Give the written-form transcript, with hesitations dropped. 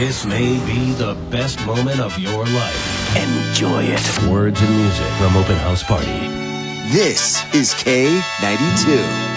This may be the best moment of your life. Enjoy it. Words and music from Open House Party. This is K92.